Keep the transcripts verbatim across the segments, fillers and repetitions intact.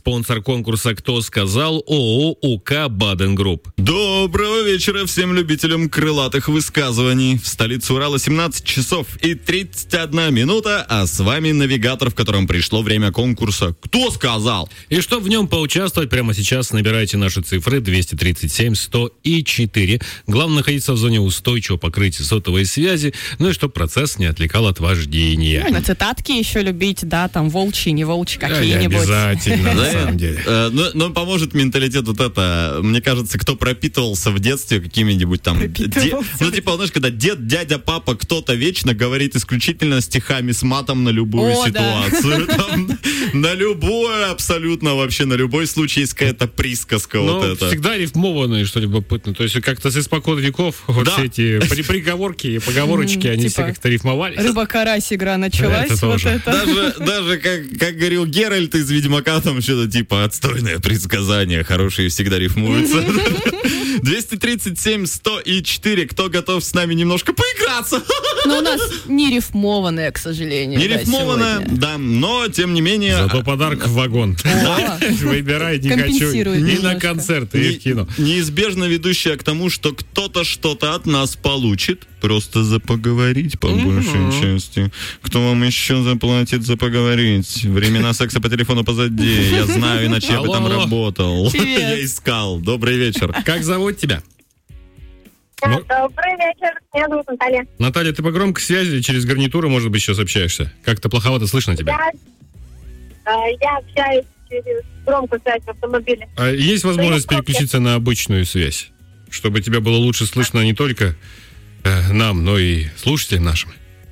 Спонсор конкурса «Кто сказал» ООО УК «Баден Групп». Доброго вечера всем любителям крылатых высказываний. В столице Урала семнадцать часов и тридцать одна минута, а с вами навигатор, в котором пришло время конкурса «Кто сказал?». И чтобы в нем поучаствовать, прямо сейчас набирайте наши цифры двести тридцать семь сто и четыре. Главное находиться в зоне устойчивого покрытия сотовой связи, ну и чтобы процесс не отвлекал от вождения. Ну, на цитатки еще любить, да, там волчьи, не волчьи какие-нибудь. Обязательно, на самом деле. Но, но поможет менталитет вот это. Мне кажется, кто пропитывался в детстве какими-нибудь там... Де, ну, типа, знаешь, когда дед, дядя, папа, кто-то вечно говорит исключительно стихами с матом на любую О, ситуацию. Да. Там, на любое, абсолютно вообще, на любой случай есть какая-то присказка. Но вот это. Всегда рифмованные, что любопытно. То есть как-то с испокон веков вот да. все эти при, приговорки и поговорочки, они типа, все как-то рифмовались. Рыба-карась игра началась. Это вот тоже. это. Даже, даже как, как говорил Геральт из Ведьмака, там что-то типа отстойное предсказание, хорошие всегда рифмуются. двести тридцать семь сто и четыре. Кто готов с нами немножко поиграться? Но у нас не рифмованная, к сожалению. Не да, рифмованная, сегодня. да, но тем не менее... Зато подарок в вагон. О, Выбирай, не хочу. компенсирует И на немножко. концерт, и в кино. Неизбежно ведущая к тому, что кто-то что-то от нас получит, просто за поговорить по большей части. Кто вам еще заплатит за поговорить? Времена секса по телефону позади. Я знаю, иначе я бы Алло, там алло. работал. Привет. Я искал. Добрый вечер. Как зовут тебя? Ну, Добрый вечер, меня зовут Наталья. Наталья, ты по громкой связи или через гарнитуру, может быть, сейчас общаешься? Как-то плоховато слышно тебя. Я, э, я общаюсь через громкую связь в автомобиле. А есть возможность Да я в пробке. переключиться на обычную связь, чтобы тебя было лучше слышно не только э, нам, но и слушателям нашим?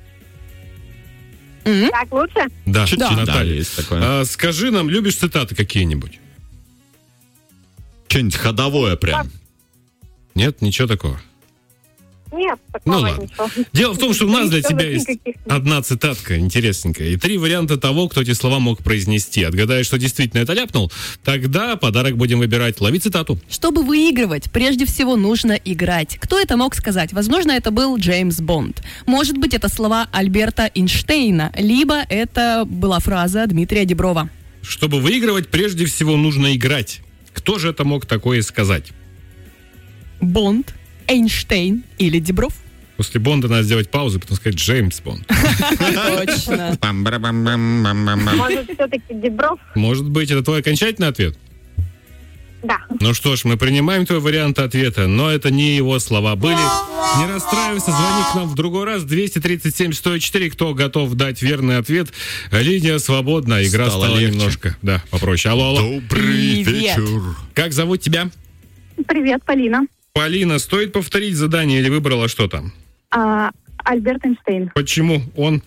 Так лучше? Да, Чуть-чуть, Наталья. да, есть такое. А, скажи нам, любишь цитаты какие-нибудь? Что-нибудь ходовое прям. Нет, ничего такого. Нет, Ну такого ладно. ничего. Дело в том, что у нас для Никаких тебя есть никаких. одна цитатка интересненькая и три варианта того, кто эти слова мог произнести. Отгадаешь, что действительно это ляпнул, тогда подарок будем выбирать. Лови цитату. Чтобы выигрывать, прежде всего нужно играть. Кто это мог сказать? Возможно, это был Джеймс Бонд. Может быть, это слова Альберта Эйнштейна, либо это была фраза Дмитрия Диброва. Чтобы выигрывать, прежде всего нужно играть. Кто же это мог такое сказать? Бонд, Эйнштейн или Дибров? После Бонда надо сделать паузу, потом сказать Джеймс Бонд. Точно. Пам-барабам-бам-бам-бам-бам. Может, все-таки Дибров? Может быть, это твой окончательный ответ? Да. Ну что ж, мы принимаем твой вариант ответа, но это не его слова были. Не расстраивайся, звони к нам в другой раз. двести тридцать семь сто четыре. Кто готов дать верный ответ? Линия свободна, игра Стало стала легче. немножко, да, попроще. Алло, алло. Добрый Привет. вечер. Как зовут тебя? Привет, Полина. Полина, стоит повторить задание или выбрала что там? А, Альберт Эйнштейн. Почему он?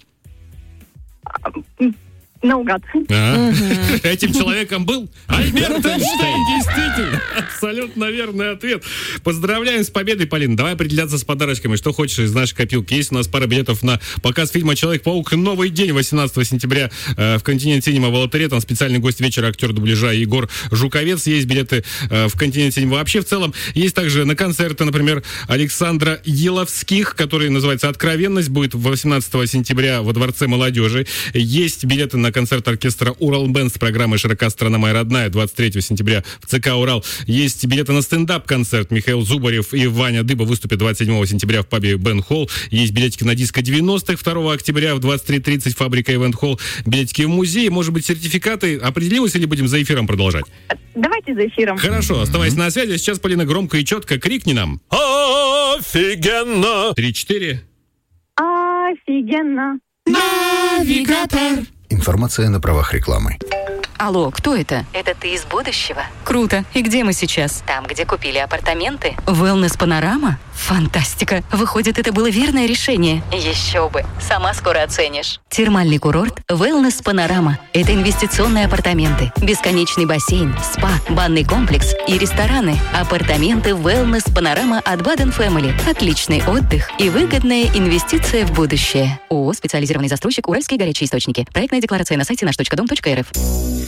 Наугад. А? Этим человеком был Альберт Эйнштейн. Действительно, абсолютно верный ответ. Поздравляем с победой, Полин. Давай определяться с подарочками. Что хочешь из нашей копилки. Есть у нас пара билетов на показ фильма «Человек-паук. Новый день» восемнадцатого сентября э, в «Континент Синема» в Волотаре. Там специальный гость вечера, актер дубляжа Егор Жуковец. Есть билеты э, в «Континент Синема» вообще в целом. Есть также на концерты, например, Александра Еловских, который называется «Откровенность». Будет восемнадцатого сентября во Дворце молодежи. Есть билеты на концерт оркестра «Урал Бэнд» с программой «Широка страна моя родная» двадцать третьего сентября в ЦК «Урал». Есть билеты на стендап-концерт. Михаил Зубарев и Ваня Дыба выступят двадцать седьмого сентября в пабе «Бен Холл». Есть билетики на диско девяностых второго октября в двадцать три тридцать фабрика «Ивент Холл». Билетики в музее. Может быть, сертификаты. Определилась или будем за эфиром продолжать? Давайте за эфиром. Хорошо, оставайся на связи. Сейчас, Полина, громко и четко крикни нам. Офигенно! Три-четыре. Офигенно. Навигатор. Информация на правах рекламы. Алло, кто это? Это ты из будущего? Круто. И где мы сейчас? Там, где купили апартаменты? Wellness Панорама? Фантастика. Выходит, это было верное решение. Еще бы. Сама скоро оценишь. Термальный курорт Wellness Панорама. Это инвестиционные апартаменты, бесконечный бассейн, спа, банный комплекс и рестораны. Апартаменты Wellness Панорама от Baden Family. Отличный отдых и выгодная инвестиция в будущее. ООО «Специализированный застройщик Уральские горячие источники». Проектная декларация на сайте наш точка дом точка эр эф.